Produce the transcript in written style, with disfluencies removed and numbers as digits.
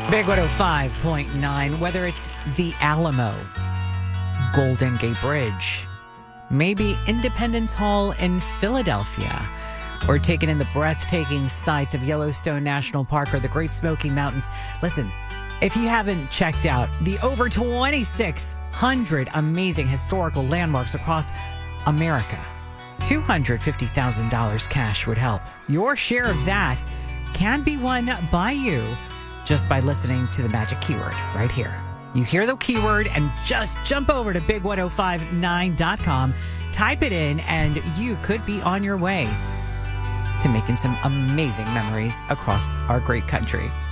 Big 105.9, whether it's the Alamo, Golden Gate Bridge, maybe Independence Hall in Philadelphia, or taking in the breathtaking sights of Yellowstone National Park or the Great Smoky Mountains. Listen, if you haven't checked out the over 2,600 amazing historical landmarks across America, $250,000 cash would help. Your share of that can be won by you just by listening to the magic keyword right here. You hear the keyword and just jump over to big1059.com, type it in, and you could be on your way to making some amazing memories across our great country.